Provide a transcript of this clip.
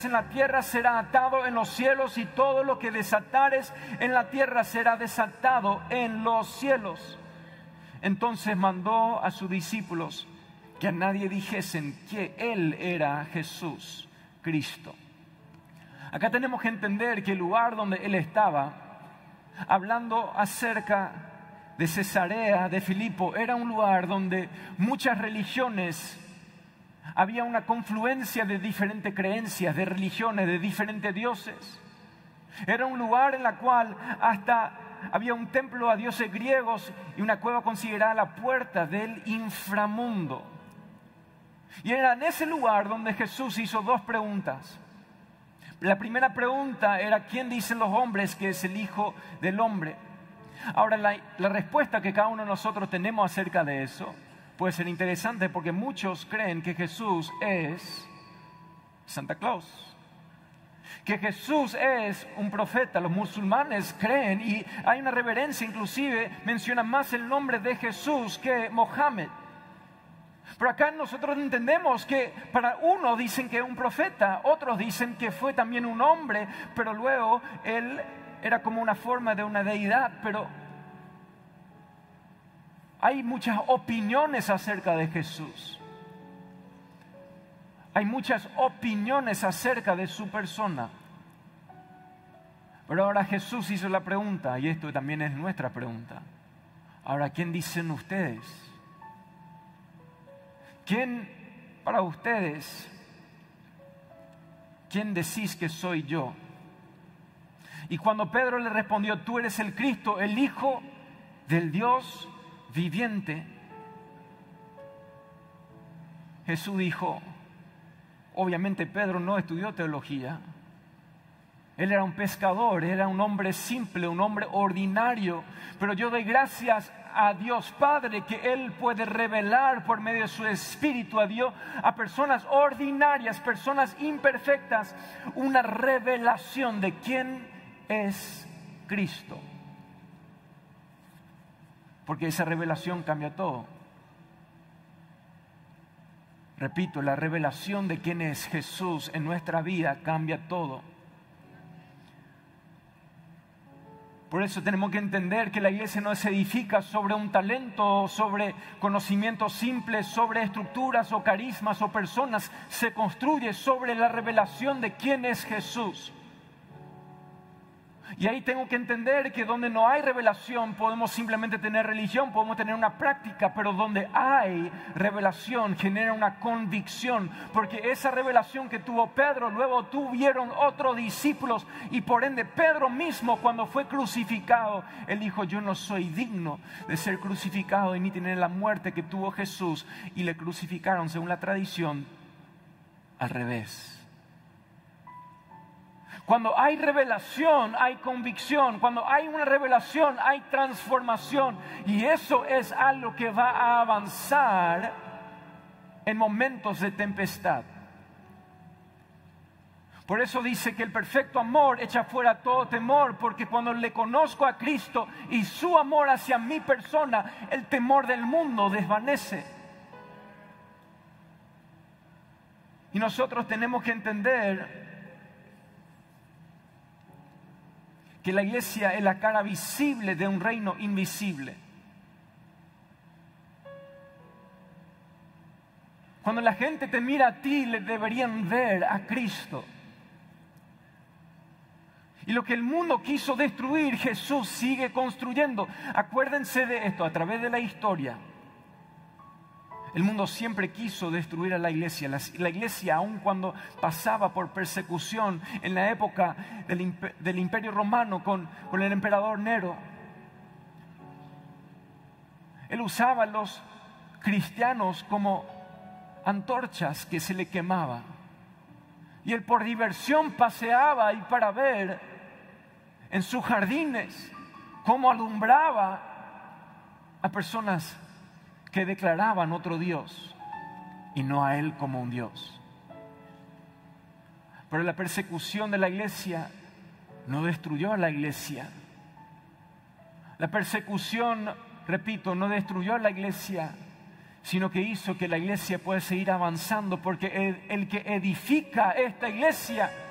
en la tierra será atado en los cielos, y todo lo que desatares en la tierra será desatado en los cielos. Entonces mandó a sus discípulos que a nadie dijesen que Él era Jesús, Cristo. Acá tenemos que entender que el lugar donde Él estaba, hablando acerca de Cesarea de Filipo, era un lugar donde muchas religiones, había una confluencia de diferentes creencias, de religiones, de diferentes dioses. Era un lugar en el cual hasta había un templo a dioses griegos y una cueva considerada la puerta del inframundo. Y era en ese lugar donde Jesús hizo dos preguntas. La primera pregunta era: ¿quién dicen los hombres que es el Hijo del Hombre? Ahora, la respuesta que cada uno de nosotros tenemos acerca de eso puede ser interesante, porque muchos creen que Jesús es Santa Claus, que Jesús es un profeta. Los musulmanes creen, y hay una reverencia, inclusive mencionan más el nombre de Jesús que Mohammed. Pero acá nosotros entendemos que para uno dicen que es un profeta, otros dicen que fue también un hombre, pero luego él era como una forma de una deidad. Pero hay muchas opiniones acerca de Jesús. Hay muchas opiniones acerca de su persona. Pero ahora Jesús hizo la pregunta, y esto también es nuestra pregunta. Ahora, ¿quién dicen ustedes? ¿Quién, para ustedes, quién decís que soy yo? Y cuando Pedro le respondió: tú eres el Cristo, el Hijo del Dios viviente, Jesús dijo, obviamente Pedro no estudió teología, él era un pescador, era un hombre simple, un hombre ordinario, pero yo doy gracias a Dios Padre que Él puede revelar por medio de su Espíritu a Dios, a personas ordinarias, personas imperfectas, una revelación de quién es Cristo. Porque esa revelación cambia todo. Repito, la revelación de quién es Jesús en nuestra vida cambia todo. Por eso tenemos que entender que la iglesia no se edifica sobre un talento, sobre conocimientos simples, sobre estructuras o carismas o personas. Se construye sobre la revelación de quién es Jesús. Y ahí tengo que entender que donde no hay revelación podemos simplemente tener religión, podemos tener una práctica, pero donde hay revelación genera una convicción, porque esa revelación que tuvo Pedro luego tuvieron otros discípulos, y por ende Pedro mismo, cuando fue crucificado, él dijo: yo no soy digno de ser crucificado y ni tener la muerte que tuvo Jesús. Y le crucificaron, según la tradición, al revés. Cuando hay revelación, hay convicción. Cuando hay una revelación, hay transformación. Y eso es algo que va a avanzar en momentos de tempestad. Por eso dice que el perfecto amor echa fuera todo temor, porque cuando le conozco a Cristo y su amor hacia mi persona, el temor del mundo desvanece. Y nosotros tenemos que entender que la iglesia es la cara visible de un reino invisible. Cuando la gente te mira a ti, le deberían ver a Cristo. Y lo que el mundo quiso destruir, Jesús sigue construyendo. Acuérdense de esto, a través de la historia. El mundo siempre quiso destruir a la iglesia. La iglesia, aun cuando pasaba por persecución en la época del Imperio Romano con el emperador Nero, él usaba a los cristianos como antorchas que se le quemaban. Y él por diversión paseaba y para ver en sus jardines cómo alumbraba a personas que declaraban otro Dios y no a Él como un Dios. Pero la persecución de la iglesia no destruyó a la iglesia. La persecución, repito, no destruyó a la iglesia, sino que hizo que la iglesia pueda seguir avanzando, porque el que edifica esta iglesia